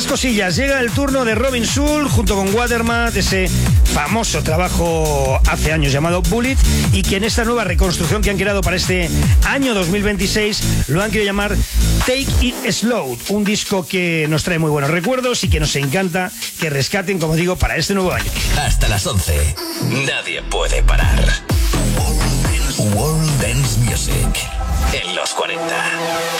Más cosillas. Llega el turno de Robin Schulz junto con Waterman, de ese famoso trabajo hace años llamado Bullet, y que en esta nueva reconstrucción que han creado para este año 2026 lo han querido llamar Take It Slow, un disco que nos trae muy buenos recuerdos y que nos encanta que rescaten, como digo, para este nuevo año. Hasta las 11. Nadie puede parar. World Dance Music en los 40.